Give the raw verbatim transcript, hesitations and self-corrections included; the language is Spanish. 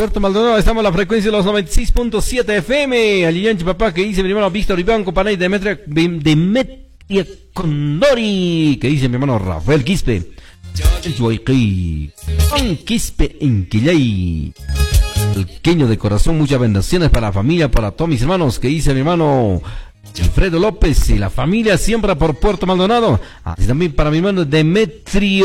Puerto Maldonado, estamos a la frecuencia de los noventa y seis punto siete F M. Alianchi papá, que dice mi hermano Víctor Iván, compañía de Demetria, Demetria Condori, que dice mi hermano Rafael Quispe. Juan Quispe en Quillay. El queño de corazón, muchas bendiciones para la familia, para todos mis hermanos, que dice mi hermano Alfredo López y la familia siembra por Puerto Maldonado. Así también para mi hermano Demetrio